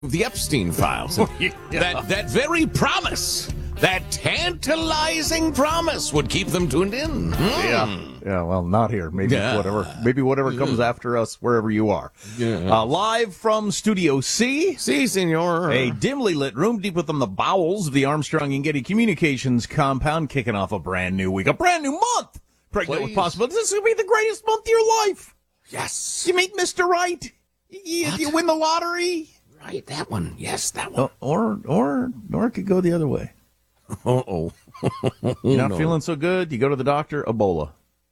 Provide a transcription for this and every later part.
The Epstein files. That very promise, that tantalizing promise would keep them tuned in. Yeah, well, not here. Maybe whatever comes after us, wherever you are. Live from Studio C. Si, senor. A dimly lit room deep within the bowels of the Armstrong and Getty Communications compound, kicking off a brand new week, a brand new month. Pregnant with possibilities. This is going to be the greatest month of your life. Yes. You meet Mr. Right. You win the lottery. Right, that one. Yes, that one. Or it could go the other way. Uh-oh. You're not feeling so good. You go to the doctor, Ebola.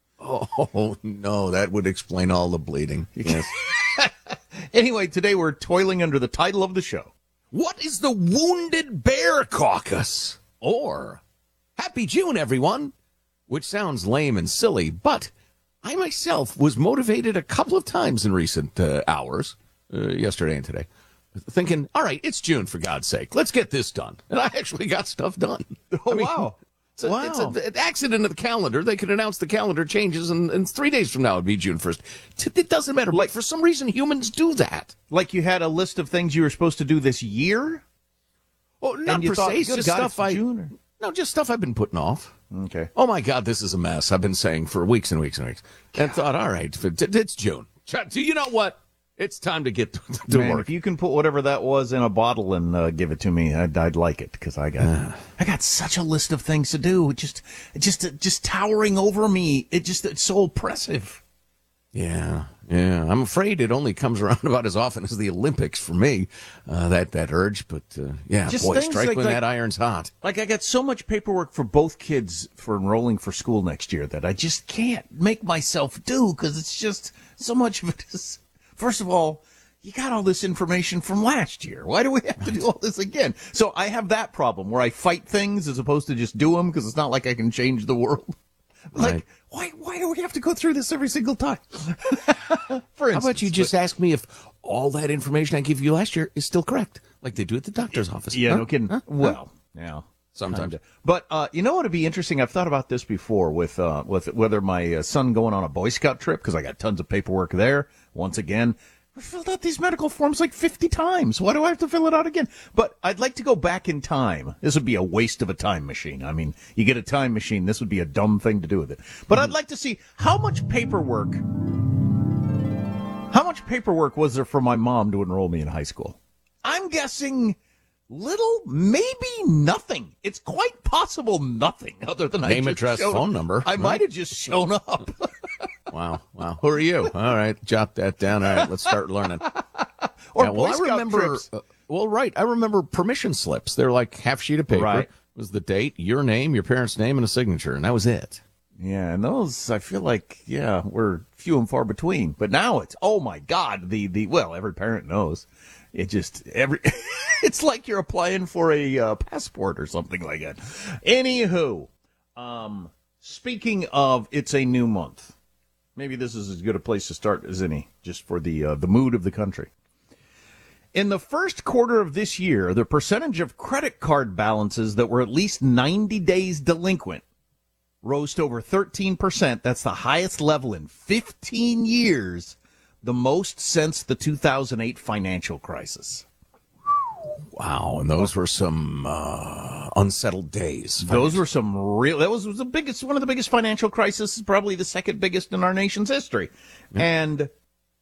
Oh, no, that would explain all the bleeding. Yes. Anyway, today we're toiling under the title of the show. What is the Wounded Bear Caucus? Or, Happy June, everyone. Which sounds lame and silly, but I myself was motivated a couple of times in recent hours, yesterday and today, thinking, all right, it's June, for God's sake. Let's get this done. And I actually got stuff done. Wow. It's an accident of the calendar. They could announce the calendar changes, and 3 days from now it would be June 1st. It doesn't matter. Like, for some reason, humans do that. Like you had a list of things you were supposed to do this year? Oh, not per se. Just stuff just stuff I've been putting off. Okay. Oh, my God, this is a mess. I've been saying for weeks and weeks and weeks. And thought, all right, it's June. Do you know what? It's time to get to work. If you can put whatever that was in a bottle and give it to me, I'd like it, because I got such a list of things to do. Just towering over me. It's so oppressive. Yeah. I'm afraid it only comes around about as often as the Olympics for me. That urge, but strike when that iron's hot. Like, I got so much paperwork for both kids for enrolling for school next year that I just can't make myself do, because it's just so much of it is. First of all, you got all this information from last year. Why do we have to do all this again? So I have that problem where I fight things as opposed to just do them, because it's not like I can change the world. Like, why do we have to go through this every single time? For instance, how about you just ask me if all that information I gave you last year is still correct, like they do at the doctor's office? Yeah, no kidding. Well, yeah. Sometimes. But you know what would be interesting? I've thought about this before with whether my son going on a Boy Scout trip, because I got tons of paperwork there. Once again, I filled out these medical forms like 50 times. Why do I have to fill it out again? But I'd like to go back in time. This would be a waste of a time machine. I mean, you get a time machine, this would be a dumb thing to do with it. But I'd like to see how much paperwork was there for my mom to enroll me in high school. I'm guessing little, maybe nothing. It's quite possible nothing, other than name, address, phone number. I might have just shown up. Wow. Who are you? All right, jot that down. All right, let's start learning. Boy Scout I remember. trips. I remember permission slips. They're like half sheet of paper. Right. It was the date, your name, your parents' name, and a signature, and that was it. Yeah, and those, I feel like, we're few and far between. But now it's, oh my God, every parent knows. It's like you're applying for a passport or something like that. Anywho, speaking of, it's a new month. Maybe this is as good a place to start as any, just for the mood of the country. In the first quarter of this year, the percentage of credit card balances that were at least 90 days delinquent rose to over 13%. That's the highest level in 15 years, the most since the 2008 financial crisis. Wow, and those were some unsettled days. Those were some that was the biggest, one of the biggest financial crises, probably the second biggest in our nation's history. Yeah. And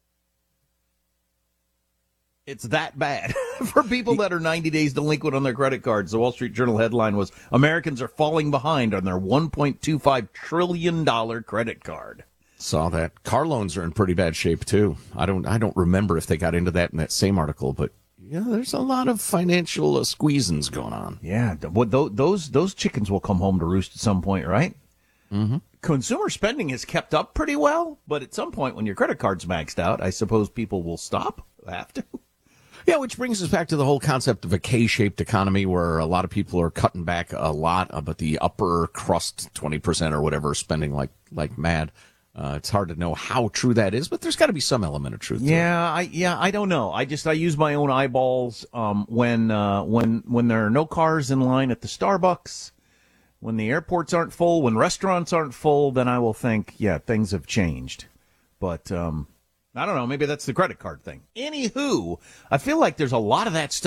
it's that bad for people that are 90 days delinquent on their credit cards. The Wall Street Journal headline was, Americans are falling behind on their $1.25 trillion credit card. Saw that. Car loans are in pretty bad shape, too. I don't remember if they got into that in that same article, but yeah, there's a lot of financial squeezins going on. Yeah, those chickens will come home to roost at some point, right? Mm-hmm. Consumer spending has kept up pretty well, but at some point when your credit card's maxed out, I suppose people will stop. Have to. Yeah, which brings us back to the whole concept of a K-shaped economy, where a lot of people are cutting back a lot, but the upper crust, 20% or whatever, are spending like mad. It's hard to know how true that is, but there's got to be some element of truth. I don't know. I use my own eyeballs. When there are no cars in line at the Starbucks, when the airports aren't full, when restaurants aren't full, then I will think, things have changed. But I don't know. Maybe that's the credit card thing. Anywho, I feel like there's a lot of that stuff